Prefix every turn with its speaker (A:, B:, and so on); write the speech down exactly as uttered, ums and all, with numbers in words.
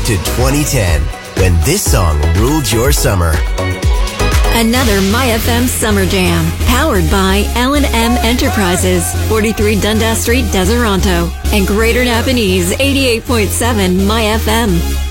A: to twenty ten, when this song ruled your summer.
B: Another My F M Summer Jam, powered by L and M Enterprises, forty-three Dundas Street, Deseronto, and Greater Napanese, eighty-eight point seven My F M.